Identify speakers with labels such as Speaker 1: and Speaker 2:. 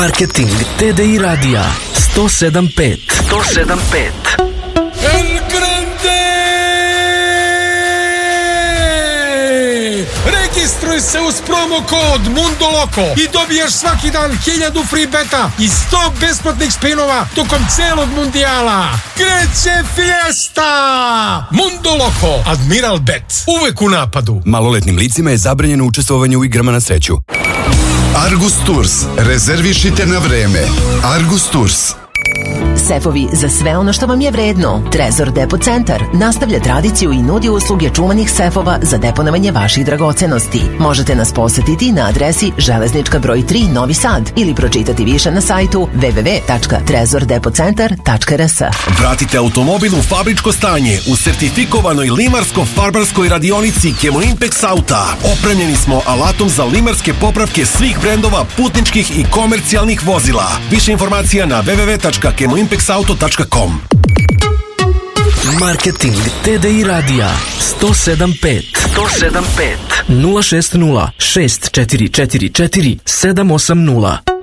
Speaker 1: Marketing TDI radija 107.5.
Speaker 2: El Grande! Registruj se uz promo kod Mundo Loco i dobijaš svaki dan 1000 free beta i 100 besplatnih spinova tokom celog mundijala. Kreće fiesta! Mundo Loco, Admiral Bet, uvek u napadu.
Speaker 3: Maloletnim licima je zabranjeno učestvovanje u igrama na sreću.
Speaker 4: Argus Tours. Rezervišite na vreme. Argus Tours.
Speaker 5: Sefovi za sve ono što vam je vredno. Trezor Depot Centar nastavlja tradiciju i nudi usluge čuvanih sefova za deponovanje vaših dragocenosti. Možete nas posetiti na adresi Železnička broj 3 Novi Sad ili pročitati više na sajtu www.trezordepotcentar.rs.
Speaker 6: Vratite automobil u fabričko stanje u sertifikovanoj limarsko-farbarskoj radionici Kemo Impex Auta. Opremljeni smo alatom za limarske popravke svih brendova putničkih i komercijalnih vozila. Više informacija na www.kemoimpexauto.com.
Speaker 1: Marketing TDI radija 107.5 060 644 780.